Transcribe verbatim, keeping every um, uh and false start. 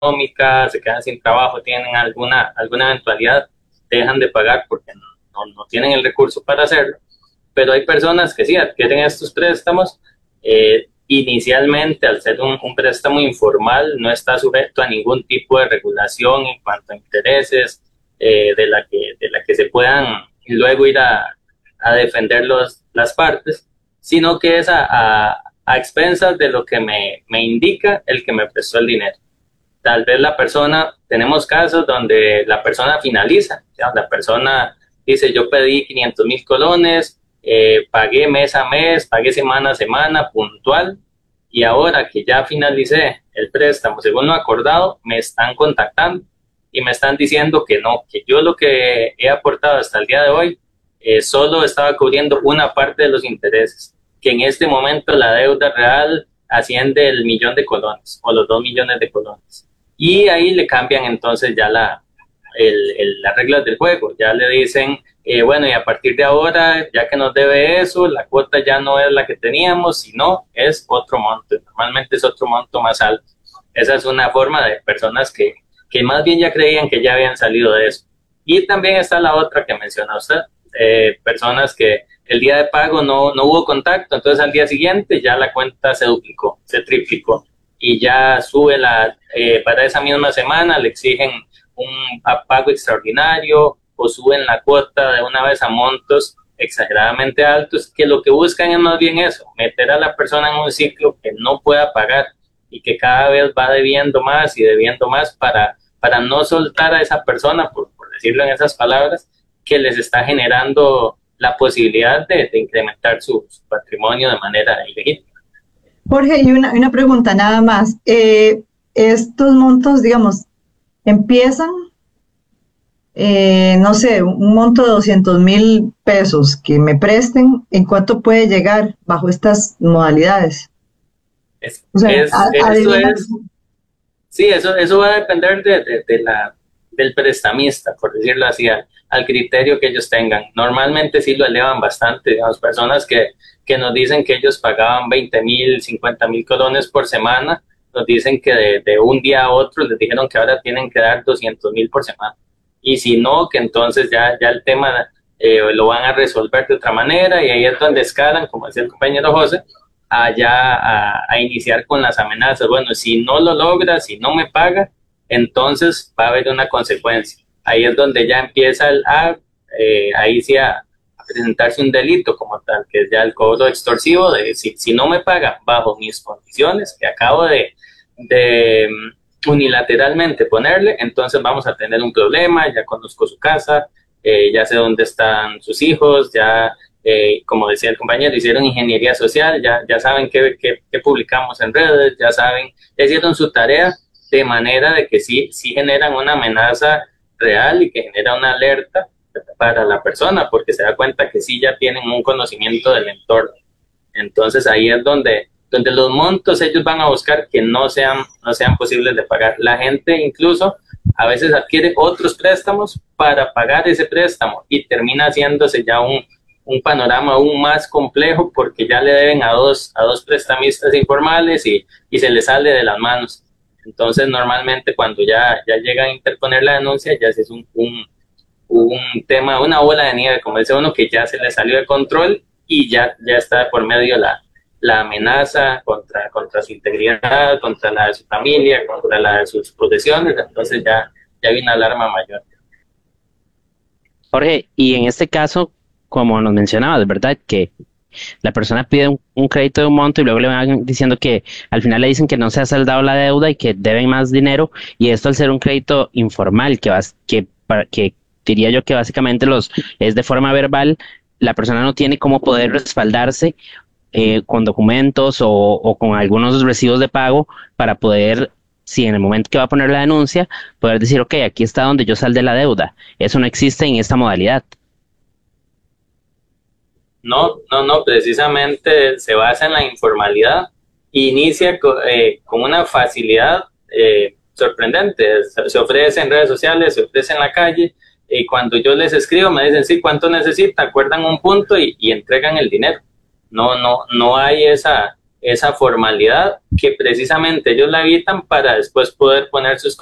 económica, se quedan sin trabajo, tienen alguna, alguna eventualidad, dejan de pagar porque no, no tienen el recurso para hacerlo. Pero hay personas que sí adquieren estos préstamos. Eh, inicialmente, al ser un, un préstamo informal, no está sujeto a ningún tipo de regulación en cuanto a intereses, eh, de, la que, de la que se puedan luego ir a, a defender los, las partes, sino que es a, a, a expensas de lo que me, me indica el que me prestó el dinero. Tal vez la persona, tenemos casos donde la persona finaliza, ¿ya? La persona dice, yo pedí quinientos mil colones, eh, pagué mes a mes, pagué semana a semana, puntual, y ahora que ya finalicé el préstamo, según lo acordado, me están contactando y me están diciendo que no, que yo lo que he aportado hasta el día de hoy eh, solo estaba cubriendo una parte de los intereses, que en este momento la deuda real asciende el millón de colones o los dos millones de colones. Y ahí le cambian entonces ya la, el, el, las reglas del juego, ya le dicen, eh, bueno, y a partir de ahora, ya que nos debe eso, la cuota ya no es la que teníamos, sino es otro monto, normalmente es otro monto más alto. Esa es una forma de personas que, que más bien ya creían que ya habían salido de eso. Y también está la otra que menciona usted, eh, personas que el día de pago no, no hubo contacto, entonces al día siguiente ya la cuenta se duplicó, se triplicó, y ya sube la, eh, para esa misma semana le exigen un pago extraordinario o suben la cuota de una vez a montos exageradamente altos, que lo que buscan es más bien eso, meter a la persona en un ciclo que no pueda pagar y que cada vez va debiendo más y debiendo más para, para no soltar a esa persona, por, por decirlo en esas palabras, que les está generando la posibilidad de, de incrementar su, su patrimonio de manera ilegítima. Jorge, y una, una pregunta nada más. Eh, estos montos, digamos, empiezan, eh, no sé, un monto de doscientos mil pesos que me presten, ¿en cuánto puede llegar bajo estas modalidades? Es, O sea, es, a- eso adivina. es, sí, eso, eso va a depender de, de, de la, del prestamista, por decirlo así, al, al criterio que ellos tengan. Normalmente sí lo elevan bastante, digamos, personas que, que nos dicen que ellos pagaban veinte mil, cincuenta mil colones por semana, nos dicen que de, de un día a otro les dijeron que ahora tienen que dar doscientos mil por semana. Y si no, que entonces ya, ya el tema eh, lo van a resolver de otra manera, y ahí es donde escalan, como decía el compañero José, allá a, a iniciar con las amenazas. Bueno, si no lo logra, si no me paga, entonces va a haber una consecuencia. Ahí es donde ya empieza el, a, eh, ahí sí a, a presentarse un delito como tal, que es ya el cobro extorsivo, de si, si no me paga bajo mis condiciones que acabo de, de unilateralmente ponerle, entonces vamos a tener un problema, ya conozco su casa, eh, ya sé dónde están sus hijos, ya eh, como decía el compañero, hicieron ingeniería social, ya, ya saben qué, qué, qué publicamos en redes, ya saben, ya hicieron su tarea, de manera de que sí, sí generan una amenaza real y que genera una alerta para la persona, porque se da cuenta que sí ya tienen un conocimiento del entorno. Entonces ahí es donde, donde los montos ellos van a buscar que no sean, no sean posibles de pagar. La gente incluso a veces adquiere otros préstamos para pagar ese préstamo y termina haciéndose ya un, un panorama aún más complejo, porque ya le deben a dos, a dos prestamistas informales y, y se les sale de las manos. Entonces normalmente cuando ya, ya llegan a interponer la denuncia, ya es un, un, un tema, una bola de nieve, como dice uno, que ya se le salió de control y ya, ya está por medio la, la amenaza contra, contra su integridad, contra la de su familia, contra la de sus posesiones. Entonces ya, ya hay una alarma mayor. Jorge, y en este caso, como nos mencionabas, ¿verdad? Que la persona pide un, un crédito de un monto y luego le van diciendo que al final le dicen que no se ha saldado la deuda y que deben más dinero, y esto al ser un crédito informal, que, vas, que, para- que diría yo que básicamente los es de forma verbal, la persona no tiene cómo poder respaldarse eh, con documentos o, o con algunos recibos de pago para poder, si en el momento que va a poner la denuncia, poder decir, ok, aquí está donde yo saldé la deuda. Eso no existe en esta modalidad. No, no, no, precisamente se basa en la informalidad e inicia co- eh, con una facilidad eh, sorprendente. Se, se ofrece en redes sociales, se ofrece en la calle, y cuando yo les escribo me dicen, sí, ¿cuánto necesita? Acuerdan un punto y, y entregan el dinero. No, no, no hay esa, esa formalidad que precisamente ellos la evitan para después poder poner sus